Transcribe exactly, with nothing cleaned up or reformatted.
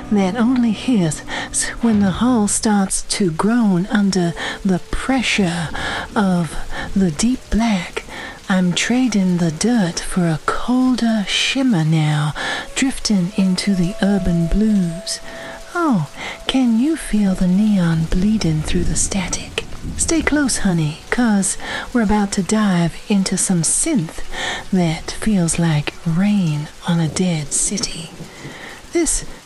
that only hits when the hull starts to groan under the pressure of the deep black. I'm trading the dirt for a colder shimmer now, drifting into the urban blues. Oh, can you feel the neon bleeding through the static? Stay close, honey, 'cause we're about to dive into some synth that feels like rain on a dead city. This